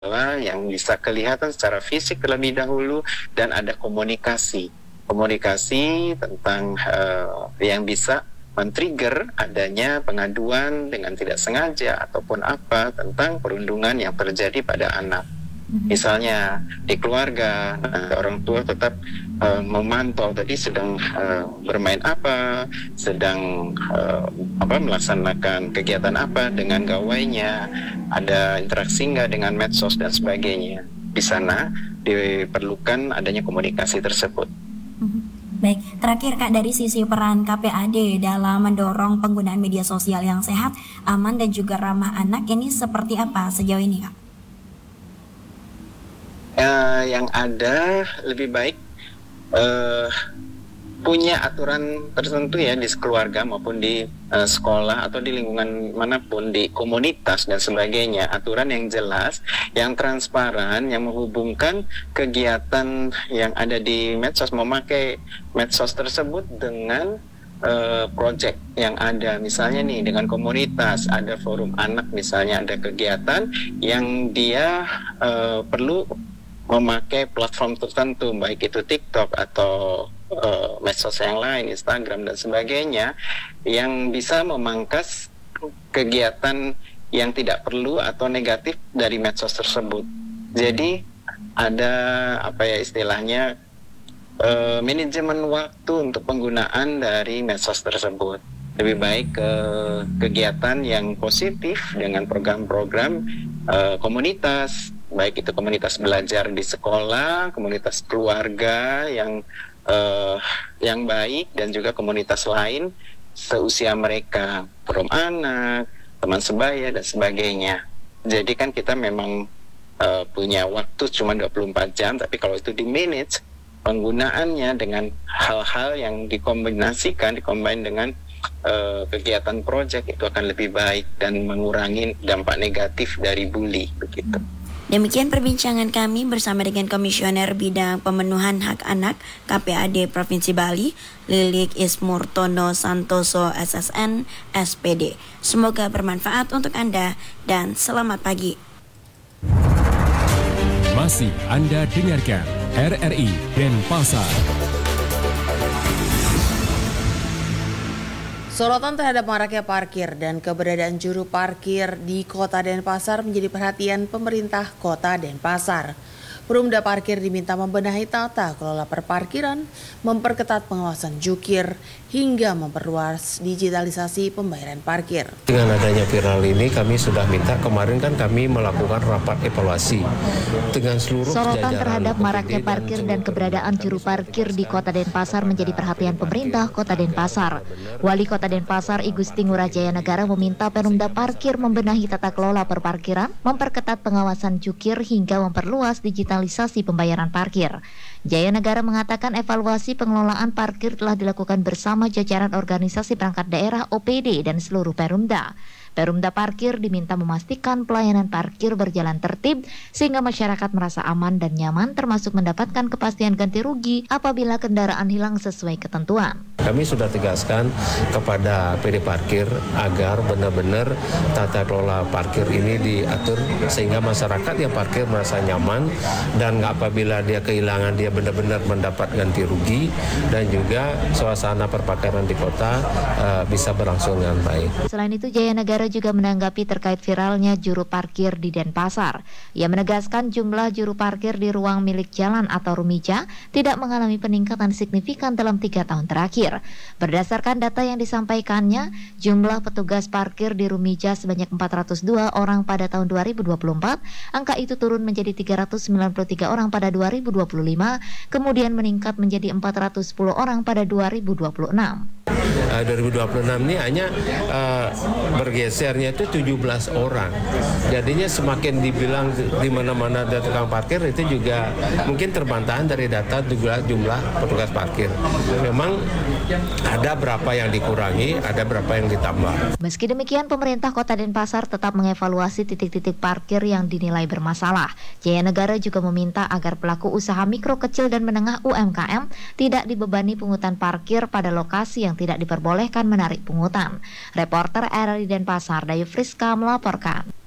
yang bisa kelihatan secara fisik terlebih dahulu, dan ada komunikasi tentang yang bisa men-trigger adanya pengaduan dengan tidak sengaja ataupun apa tentang perundungan yang terjadi pada anak. Misalnya di keluarga, orang tua tetap memantau tadi sedang bermain apa, sedang melaksanakan kegiatan apa dengan gawainya, ada interaksi nggak dengan medsos dan sebagainya. Di sana diperlukan adanya komunikasi tersebut. Baik, terakhir Kak, dari sisi peran KPAD dalam mendorong penggunaan media sosial yang sehat, aman dan juga ramah anak ini seperti apa sejauh ini, Kak? Yang ada lebih baik punya aturan tertentu ya di keluarga maupun di sekolah atau di lingkungan manapun, di komunitas dan sebagainya, aturan yang jelas, yang transparan, yang menghubungkan kegiatan yang ada di medsos, memakai medsos tersebut dengan project yang ada, misalnya nih dengan komunitas, ada forum anak misalnya, ada kegiatan yang dia perlu memakai platform tertentu, baik itu TikTok atau medsos yang lain, Instagram dan sebagainya, yang bisa memangkas kegiatan yang tidak perlu atau negatif dari medsos tersebut. Jadi ada istilahnya manajemen waktu untuk penggunaan dari medsos tersebut. Lebih baik ke kegiatan yang positif dengan program-program komunitas, baik itu komunitas belajar di sekolah, komunitas keluarga yang baik, dan juga komunitas lain seusia mereka, forum anak, teman sebaya dan sebagainya. Jadi kan kita memang punya waktu cuma 24 jam, tapi kalau itu di manage penggunaannya dengan hal-hal yang dikombin dengan kegiatan project, itu akan lebih baik dan mengurangi dampak negatif dari bully begitu. Demikian perbincangan kami bersama dengan Komisioner Bidang Pemenuhan Hak Anak KPAD Provinsi Bali, Lilik Ismurtono Santoso SSN SPD. Semoga bermanfaat untuk Anda dan selamat pagi. Masih Anda dengarkan RRI Denpasar. Sorotan terhadap maraknya parkir dan keberadaan juru parkir di Kota Denpasar menjadi perhatian pemerintah Kota Denpasar. Perumda Parkir diminta membenahi tata kelola perparkiran, memperketat pengawasan jukir, hingga memperluas digitalisasi pembayaran parkir. Dengan adanya viral ini, kami sudah minta, kemarin kan kami melakukan rapat evaluasi dengan seluruh Sorotan terhadap maraknya parkir dan keberadaan juru parkir di Kota Denpasar menjadi perhatian pemerintah Kota Denpasar. Wali Kota Denpasar I Gusti Ngurah Jaya Negara meminta Perumda Parkir membenahi tata kelola perparkiran, memperketat pengawasan jukir, hingga memperluas digitalisasi pembayaran parkir. Jaya Negara mengatakan evaluasi pengelolaan parkir telah dilakukan bersama jajaran organisasi perangkat daerah OPD dan seluruh Perumda. Perumda Parkir diminta memastikan pelayanan parkir berjalan tertib sehingga masyarakat merasa aman dan nyaman, termasuk mendapatkan kepastian ganti rugi apabila kendaraan hilang sesuai ketentuan. Kami sudah tegaskan kepada PD Parkir agar benar-benar tata kelola parkir ini diatur sehingga masyarakat yang parkir merasa nyaman, dan apabila dia kehilangan dia benar-benar mendapat ganti rugi, dan juga suasana perparkiran di kota bisa berlangsung dengan baik. Selain itu, Jaya Negara juga menanggapi terkait viralnya juru parkir di Denpasar. Ia menegaskan jumlah juru parkir di ruang milik jalan atau rumija tidak mengalami peningkatan signifikan dalam 3 tahun terakhir. Berdasarkan data yang disampaikannya, jumlah petugas parkir di rumija sebanyak 402 orang pada tahun 2024, angka itu turun menjadi 393 orang pada 2025, kemudian meningkat menjadi 410 orang pada 2026. 2026 ini hanya bergesernya itu 17 orang. Jadinya semakin dibilang di mana-mana ada tukang parkir, itu juga mungkin terbantahan dari data jumlah petugas parkir. Memang ada berapa yang dikurangi, ada berapa yang ditambah. Meski demikian, pemerintah Kota Denpasar tetap mengevaluasi titik-titik parkir yang dinilai bermasalah. Jaya Negara juga meminta agar pelaku usaha mikro, kecil, dan menengah UMKM tidak dibebani pungutan parkir pada lokasi yang tidak diperbolehkan menarik pungutan. Reporter RRI Denpasar, Dayu Friska melaporkan.